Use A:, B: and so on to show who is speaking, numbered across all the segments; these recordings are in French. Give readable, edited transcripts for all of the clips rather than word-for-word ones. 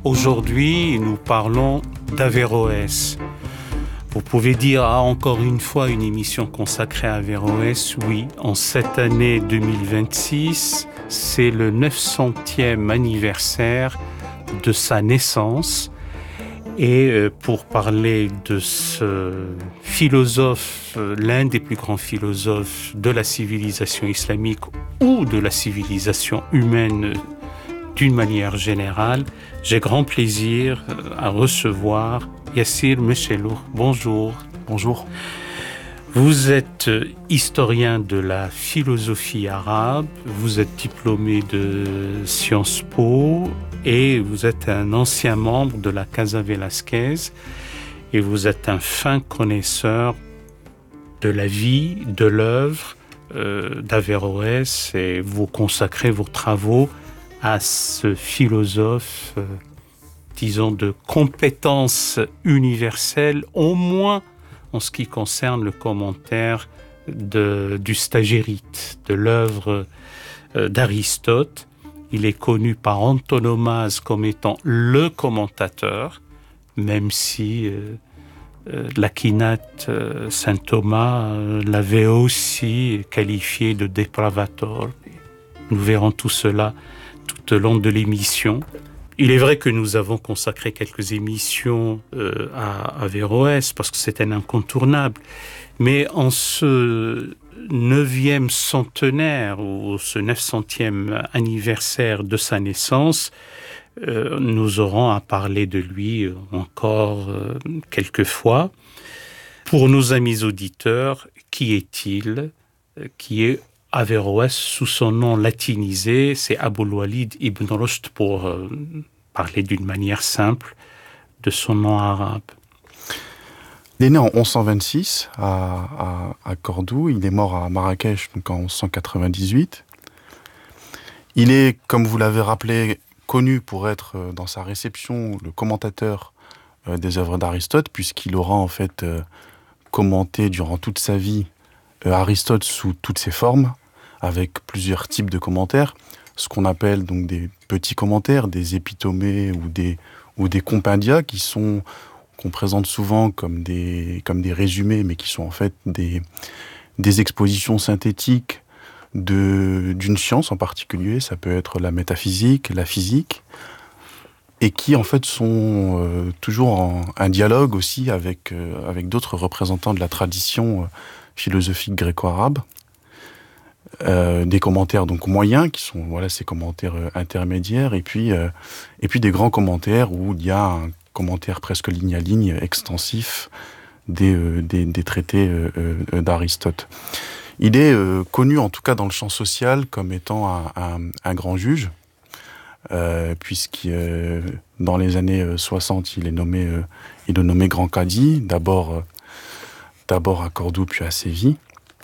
A: Aujourd'hui, nous parlons d'Averroès. Vous pouvez dire, encore une fois, une émission consacrée à Averroès. Oui, en cette année 2026, c'est le 900e anniversaire de sa naissance. Et pour parler de ce philosophe, l'un des plus grands philosophes de la civilisation islamique ou de la civilisation humaine d'une manière générale, j'ai grand plaisir à recevoir Yassir Mechelour. Bonjour.
B: Bonjour.
A: Vous êtes historien de la philosophie arabe, vous êtes diplômé de Sciences Po et vous êtes un ancien membre de la Casa Velasquez et vous êtes un fin connaisseur de la vie, de l'œuvre d'Averroès et vous consacrez vos travaux à ce philosophe, disons, de compétences universelles, au moins en ce qui concerne le commentaire du Stagirite, de l'œuvre d'Aristote. Il est connu par antonomase comme étant le commentateur, même si l'Aquinate saint Thomas l'avait aussi qualifié de depravator. Nous verrons tout cela tout au long de l'émission. Il est vrai que nous avons consacré quelques émissions à Averroès parce que c'est un incontournable. Mais en ce 9e centenaire ou ce 900e anniversaire de sa naissance, nous aurons à parler de lui encore quelques fois. Pour nos amis auditeurs, qui est-il ? Qui est Averroès sous son nom latinisé, c'est Abul Walid ibn Rushd pour parler d'une manière simple de son nom arabe.
B: Il est né en 1126 à Cordoue, il est mort à Marrakech donc en 1198. Il est, comme vous l'avez rappelé, connu pour être dans sa réception le commentateur des œuvres d'Aristote, puisqu'il aura en fait commenté durant toute sa vie Aristote sous toutes ses formes, avec plusieurs types de commentaires, ce qu'on appelle donc des petits commentaires, des épitomées ou des compendia qu'on présente souvent comme des résumés, mais qui sont en fait des expositions synthétiques d'une science en particulier. Ça peut être la métaphysique, la physique, et qui en fait sont toujours en un dialogue aussi avec d'autres représentants de la tradition philosophique gréco-arabe. Des commentaires donc moyens qui sont ces commentaires intermédiaires et puis des grands commentaires où il y a un commentaire presque ligne à ligne extensif des traités d'Aristote. Il est connu en tout cas dans le champ social comme étant un grand juge, puisque dans les années 60 il est nommé grand cadi, d'abord à Cordoue puis à Séville.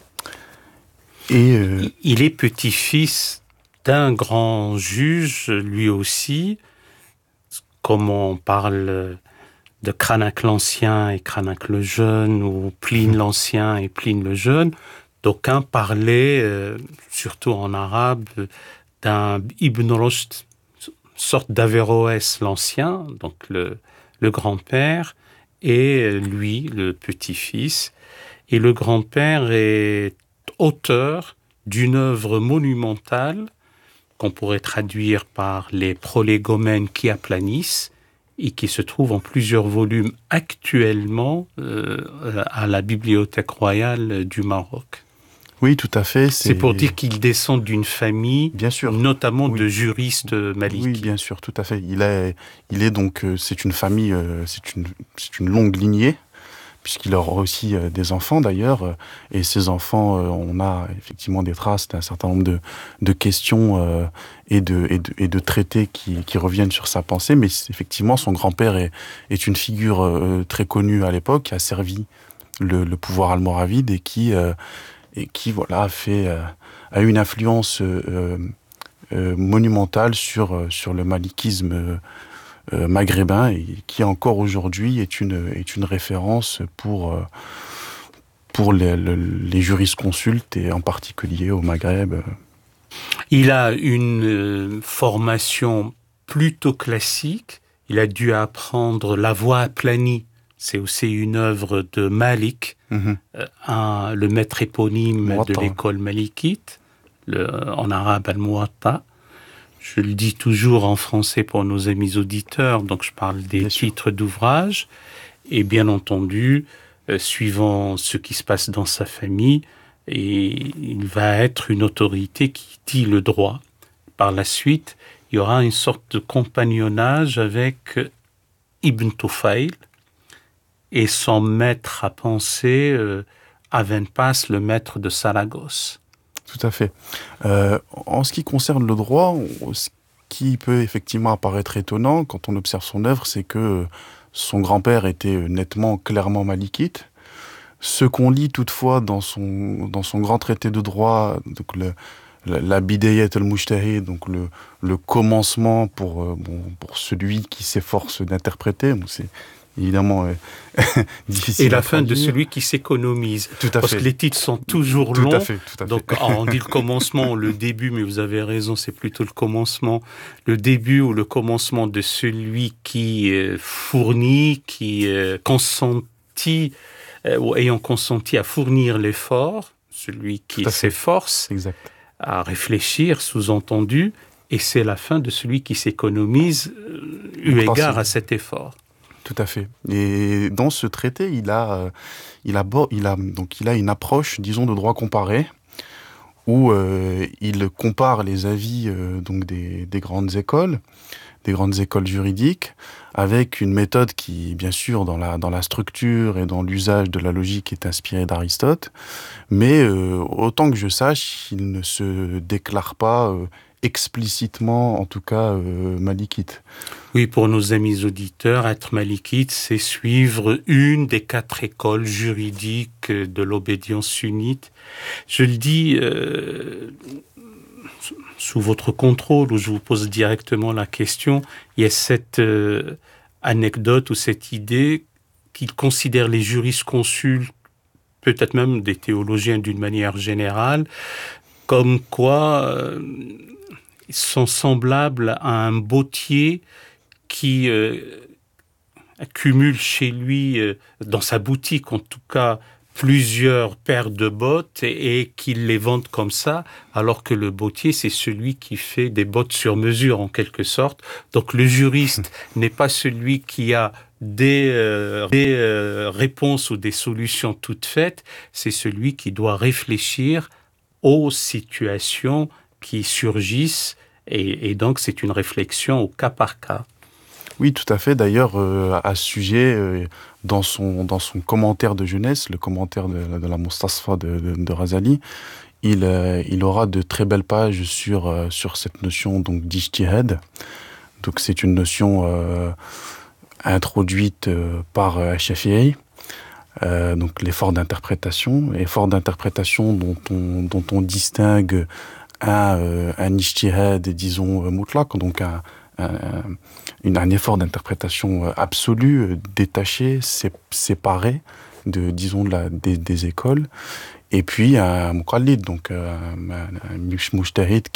B: Et
A: il est petit-fils d'un grand juge, lui aussi, comme on parle de Cranach l'Ancien et Cranach le Jeune, ou Pline l'Ancien et Pline le Jeune. D'aucuns parlaient, surtout en arabe, d'un Ibn Rushd, sorte d'Averroès l'Ancien, donc le grand-père, et lui, le petit-fils. Et le grand-père est auteur d'une œuvre monumentale qu'on pourrait traduire par les prolégomènes qui aplanissent et qui se trouve en plusieurs volumes actuellement à la Bibliothèque royale du Maroc.
B: Oui, tout à fait.
A: C'est pour dire qu'il descend d'une famille,
B: bien sûr,
A: notamment de juristes malikies.
B: Oui, bien sûr, tout à fait. Il est donc, c'est une famille, c'est une longue lignée, puisqu'il aura aussi des enfants d'ailleurs, et ces enfants, on a effectivement des traces d'un certain nombre de questions et de traités qui reviennent sur sa pensée, mais effectivement son grand-père est une figure très connue à l'époque, qui a servi le pouvoir almoravide et qui a une influence monumentale sur le malikisme maghrébin et qui encore aujourd'hui est une référence pour les jurisconsultes et en particulier au Maghreb.
A: Il a une formation plutôt classique. il a dû apprendre la voix aplanie. C'est aussi une œuvre de Malik, le maître éponyme
B: Muwatta.
A: de l'école malikite, en arabe al-Muwatta. Je le dis toujours en français pour nos amis auditeurs, donc je parle des
B: Bien sûr.
A: titres d'ouvrages. Et bien entendu, suivant ce qui se passe dans sa famille, et il va être une autorité qui dit le droit. Par la suite, il y aura une sorte de compagnonnage avec Ibn Tufayl et son maître à penser, Avenpas, le maître de Saragosse.
B: Tout à fait. En ce qui concerne le droit, ce qui peut effectivement apparaître étonnant quand on observe son œuvre, c'est que son grand-père était nettement, clairement malikite. Ce qu'on lit toutefois dans son grand traité de droit, donc la Bidayat al-Mujtahid, donc le commencement pour celui qui s'efforce d'interpréter, donc c'est évidemment difficile.
A: Et la
B: à
A: fin de
B: traduire.
A: celui qui s'économise.
B: Tout à
A: Parce
B: fait.
A: que les titres sont toujours
B: Tout
A: longs.
B: à fait, tout à fait.
A: Donc, on dit le commencement, le début, mais vous avez raison, c'est plutôt le commencement. Le début ou le commencement de celui qui fournit, qui consentit, ou ayant consenti à fournir l'effort, celui qui
B: Tout à fait.
A: s'efforce
B: Exact.
A: à réfléchir, sous-entendu, et c'est la fin de celui qui s'économise, eu égard à cet effort.
B: Tout à fait. Et dans ce traité, il a une approche, disons, de droit comparé, où il compare les avis donc des grandes écoles juridiques, avec une méthode qui, bien sûr, dans la structure et dans l'usage de la logique, est inspirée d'Aristote, mais autant que je sache, il ne se déclare pas explicitement, en tout cas, malikite.
A: Oui, pour nos amis auditeurs, être malikite, c'est suivre une des 4 écoles juridiques de l'obédience sunnite. Je le dis sous votre contrôle, où je vous pose directement la question. Il y a cette anecdote ou cette idée qu'il considère les jurisconsultes, peut-être même des théologiens d'une manière générale, comme quoi ils sont semblables à un bottier qui accumule chez lui, dans sa boutique en tout cas, plusieurs paires de bottes et qu'il les vende comme ça, alors que le bottier, c'est celui qui fait des bottes sur mesure en quelque sorte. Donc le juriste n'est pas celui qui a des réponses ou des solutions toutes faites, c'est celui qui doit réfléchir aux situations qui surgissent et donc c'est une réflexion au cas par cas.
B: Oui, tout à fait. D'ailleurs, à ce sujet, dans son commentaire de jeunesse, le commentaire de la Mustasfa de Razali, il aura de très belles pages sur cette notion donc d'ijtihad. Donc c'est une notion introduite par Shafi'i. Donc l'effort d'interprétation dont on distingue un ijtihad, disons, mutlaq, donc un effort d'interprétation absolu, détaché, séparé disons, des écoles, et puis un muqallid, donc un mujtahid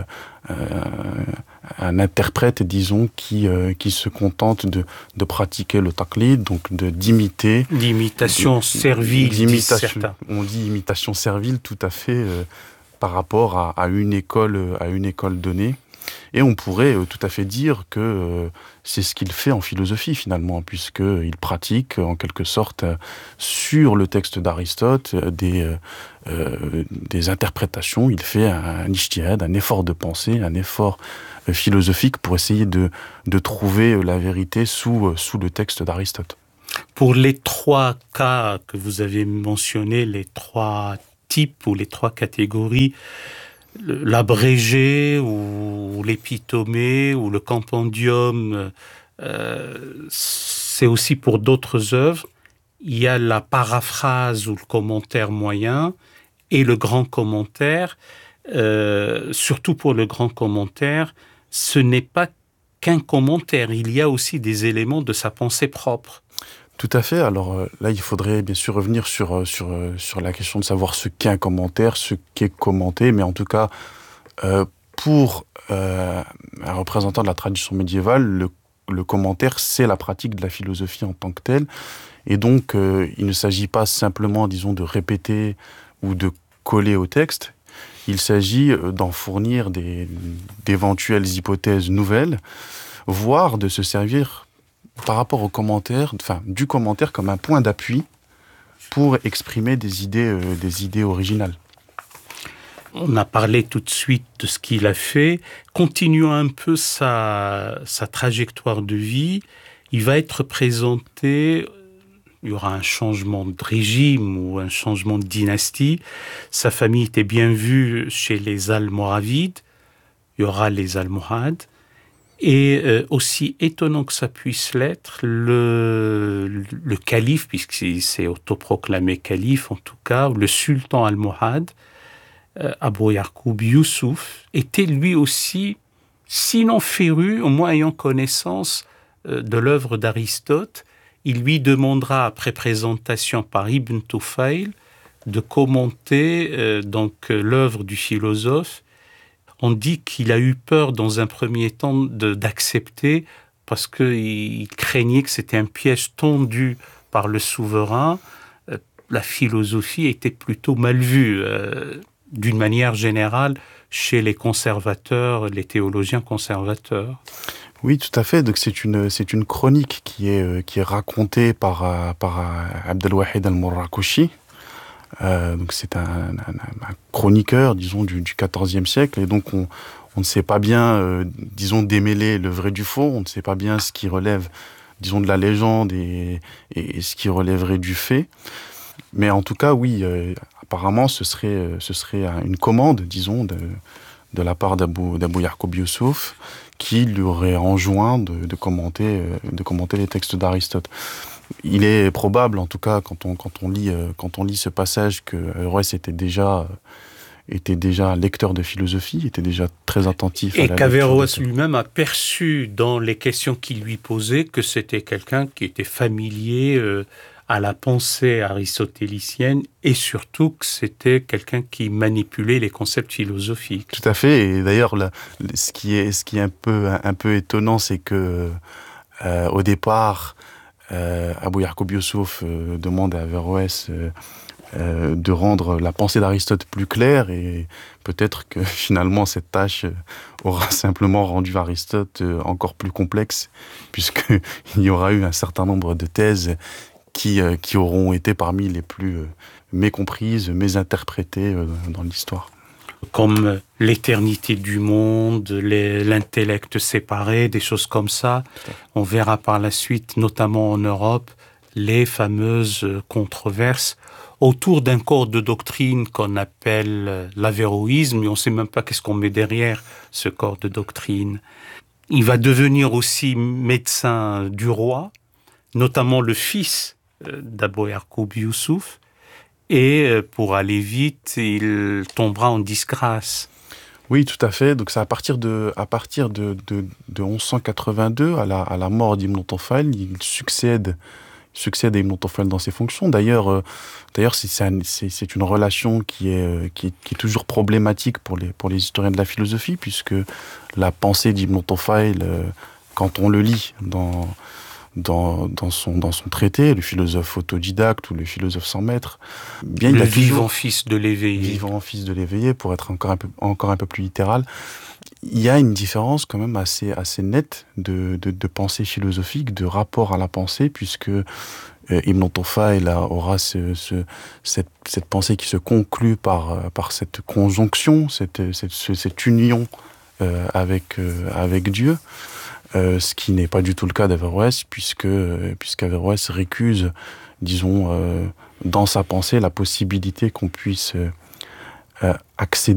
B: un interprète, disons, qui se contente de pratiquer le taqlid, donc d'imiter.
A: L'imitation servile, disent certains.
B: On dit imitation servile, tout à fait, par rapport à une école donnée. Et on pourrait tout à fait dire que c'est ce qu'il fait en philosophie finalement, puisqu'il pratique en quelque sorte sur le texte d'Aristote des interprétations. Il fait un ijtihad, un effort de pensée, un effort philosophique pour essayer de trouver la vérité sous le texte d'Aristote.
A: Pour les 3 cas que vous avez mentionnés, les 3 types ou les 3 catégories, l'abrégé ou l'épitomé ou le compendium, c'est aussi pour d'autres œuvres. Il y a la paraphrase ou le commentaire moyen et le grand commentaire. Surtout pour le grand commentaire, ce n'est pas qu'un commentaire, il y a aussi des éléments de sa pensée propre.
B: Tout à fait. Alors là, il faudrait bien sûr revenir sur la question de savoir ce qu'est un commentaire, ce qu'est commenté, mais en tout cas, pour un représentant de la tradition médiévale, le le commentaire, c'est la pratique de la philosophie en tant que telle. Et donc, il ne s'agit pas simplement, disons, de répéter ou de coller au texte. Il s'agit d'en fournir d'éventuelles hypothèses nouvelles, voire de se servir par rapport au commentaire, enfin, du commentaire comme un point d'appui pour exprimer des idées originales.
A: On a parlé tout de suite de ce qu'il a fait. Continuons un peu sa trajectoire de vie. Il va être présenté, il y aura un changement de régime ou un changement de dynastie. Sa famille était bien vue chez les Almoravides. Il y aura les Almohades. Et aussi étonnant que ça puisse l'être, le calife, puisqu'il s'est autoproclamé calife en tout cas, le sultan almohade, Abou Yarkoub Youssouf, était lui aussi, sinon féru, au moins ayant connaissance de l'œuvre d'Aristote. Il lui demandera, après présentation par Ibn Tufayl, de commenter l'œuvre du philosophe. On dit qu'il a eu peur dans un premier temps d'accepter parce qu'il craignait que c'était un piège tendu par le souverain. La philosophie était plutôt mal vue, d'une manière générale, chez les conservateurs, les théologiens conservateurs.
B: Oui, tout à fait. Donc c'est une chronique qui est racontée par Abdelwahid al-Murrakushi. Donc c'est un chroniqueur, disons, du XIVe siècle, et donc on ne sait pas bien, disons, démêler le vrai du faux. On ne sait pas bien ce qui relève, disons, de la légende et ce qui relèverait du fait. Mais en tout cas, oui, apparemment, ce serait une commande, disons, de la part d'Abou Yarkoub Youssouf, qui lui aurait enjoint de commenter les textes d'Aristote. Il est probable, en tout cas, quand on lit ce passage, que Averroès était déjà lecteur de philosophie, était déjà très attentif à la lecture.
A: Et qu'Averroès lui-même a perçu dans les questions qu'il lui posait que c'était quelqu'un qui était familier à la pensée aristotélicienne, et surtout que c'était quelqu'un qui manipulait les concepts philosophiques.
B: Tout à fait. Et d'ailleurs, ce qui est un peu étonnant, c'est que au départ, Abou Yarkoub Youssouf demande à Averroès de rendre la pensée d'Aristote plus claire, et peut-être que finalement cette tâche aura simplement rendu Aristote encore plus complexe, puisqu'il y aura eu un certain nombre de thèses qui auront été parmi les plus mécomprises, mésinterprétées dans l'histoire.
A: Comme l'éternité du monde, l'intellect séparé, des choses comme ça. On verra par la suite, notamment en Europe, les fameuses controverses autour d'un corps de doctrine qu'on appelle l'avéroïsme, et on ne sait même pas qu'est-ce qu'on met derrière ce corps de doctrine. Il va devenir aussi médecin du roi, notamment le fils d'Abou Yarkoub Youssouf, et pour aller vite, il tombera en disgrâce.
B: Oui, tout à fait. Donc c'est à partir de 1182, à la mort d'Ibn Tufayl, il succède à Ibn Tufayl dans ses fonctions. D'ailleurs, c'est une relation qui est toujours problématique pour les historiens de la philosophie, puisque la pensée d'Ibn Tufayl, quand on le lit dans son traité, le philosophe autodidacte ou le philosophe sans maître, bien il a
A: vivant fils de l'éveillé.
B: Vivant fils de l'éveillé, pour être encore un peu plus littéral. Il y a une différence quand même assez nette de pensée philosophique, de rapport à la pensée, puisque Ibn Tufayl aura cette pensée qui se conclut par cette conjonction, cette union avec Dieu. Ce qui n'est pas du tout le cas d'Averroès, puisqu'Averroès récuse, disons, dans sa pensée, la possibilité qu'on puisse accéder